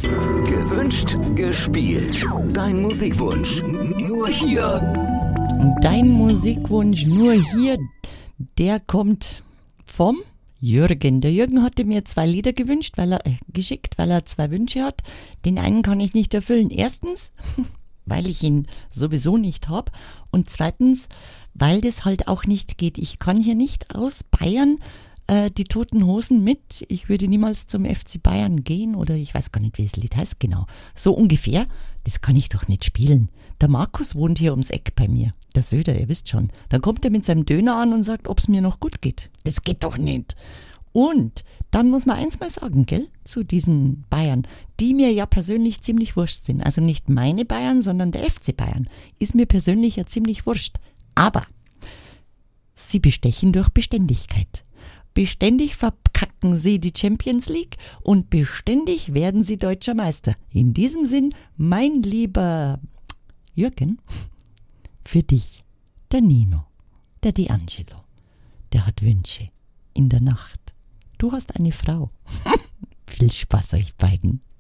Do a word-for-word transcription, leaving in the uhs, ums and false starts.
Gewünscht, gespielt. Dein Musikwunsch. Nur hier. Dein Musikwunsch nur hier, der kommt vom Jürgen. Der Jürgen hatte mir zwei Lieder gewünscht, weil er äh, geschickt, weil er zwei Wünsche hat. Den einen kann ich nicht erfüllen. Erstens, weil ich ihn sowieso nicht habe. Und zweitens, weil das halt auch nicht geht. Ich kann hier nicht aus Bayern äh, die Toten Hosen mit. Ich würde niemals zum F C Bayern gehen oder ich weiß gar nicht, wie das Lied heißt genau. So ungefähr. Das kann ich doch nicht spielen. Der Markus wohnt hier ums Eck bei mir. Der Söder, ihr wisst schon. Dann kommt er mit seinem Döner an und sagt, ob es mir noch gut geht. Das geht doch nicht. Und dann muss man eins mal sagen, gell, zu diesen Bayern, die mir ja persönlich ziemlich wurscht sind. Also nicht meine Bayern, sondern der F C Bayern. Ist mir persönlich ja ziemlich wurscht. Aber sie bestechen durch Beständigkeit. Beständig verkacken sie die Champions League und beständig werden sie deutscher Meister. In diesem Sinn, mein lieber Jürgen, für dich, der Nino, der D'Angelo, der hat Wünsche in der Nacht. Du hast eine Frau. Viel Spaß euch beiden.